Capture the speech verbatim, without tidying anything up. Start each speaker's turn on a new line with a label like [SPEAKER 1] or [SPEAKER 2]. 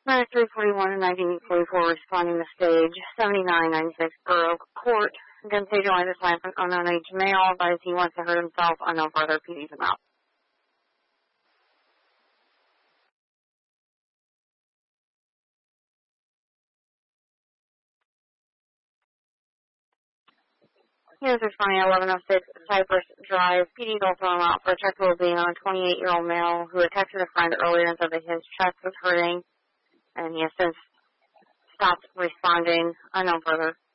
[SPEAKER 1] ninety-three forty-one and ninety-eight forty-four responding to stage seventy-nine ninety-six Borough Court. Again, stage line this line from unknown age male. Advised he wants to hurt himself. Unknown further. P D's him out. Here's responding at eleven oh six Cypress Drive. P D's also him out for a check will be on a twenty-eight-year-old male who had texted a friend earlier and said that his chest was hurting, and he has since stopped responding. Unknown further.